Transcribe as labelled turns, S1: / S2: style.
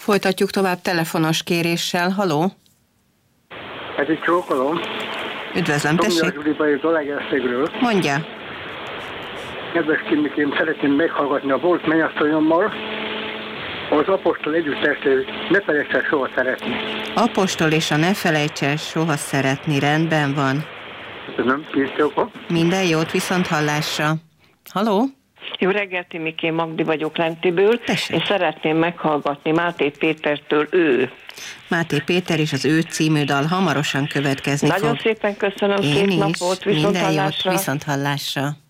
S1: Folytatjuk tovább telefonos kéréssel. Haló?
S2: Ez egy csókolom.
S1: Üdvözlöm, tessék.
S2: Tomja Zsuli vagyok Zalaegerszegről.
S1: Mondja.
S2: Kedves Kimikém, szeretném meghallgatni a volt mennyasszonyommal az Apostol együttesről Ne felejts el soha szeretni.
S1: Apostol és a Ne felejts el soha szeretni, rendben van.
S2: Köszönöm, készítők.
S1: Minden jót, viszont hallásra. Haló?
S3: Jó reggelt, Timikém, Magdi vagyok Lentiből.
S1: Tessék.
S3: Én szeretném meghallgatni Máté Pétertől Ő.
S1: Máté Péter és az Ő című dal hamarosan következni
S3: Nagyon
S1: fog.
S3: szépen köszönöm,
S1: Én
S3: szép
S1: is.
S3: napot,
S1: Minden jót,
S3: viszonthallásra.
S1: viszonthallásra.